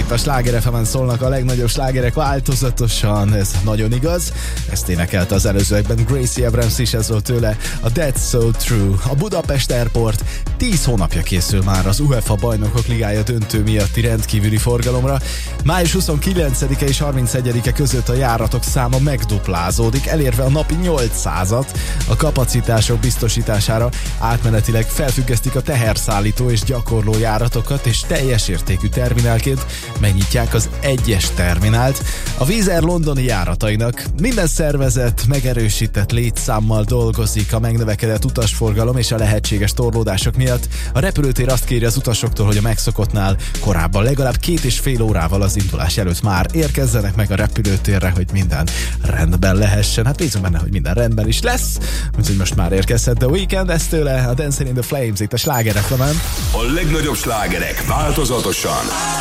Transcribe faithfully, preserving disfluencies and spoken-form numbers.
Itt a Sláger ef emen szólnak a legnagyobb slágerek változatosan, ez nagyon igaz. Ezt énekelte az előzőekben Gracie Abrams is, ez volt tőle a That's So True. A Budapest Airport tíz hónapja készül már az UEFA Bajnokok Ligája döntő miatti rendkívüli forgalomra. május huszonkilencedike és harmincegyedike között a járatok száma megduplázódik, elérve a napi nyolcszázat. A kapacitások biztosítására átmenetileg felfüggesztik a teherszállító és gyakorló járatokat, és teljes értékű terminálként megnyitják az egyes terminált. A Wizz Air londoni járatainak minden szervezet megerősített létszámmal dolgozik a megnövekedett utasforgalom és a lehetséges torlódások miatt. A repülőtér azt kéri az utasoktól, hogy a megszokottnál korábban legalább két és fél órával az indulás előtt már érkezzenek meg a repülőtérre, hogy minden rendben lehessen. Hát bízunk benne, hogy minden rendben is lesz, úgyhogy most már érkezhet The Weeknd, ez tőle a Dancing in the Flames itt a Sláger ef emen. A legnagyobb slágerek változatosan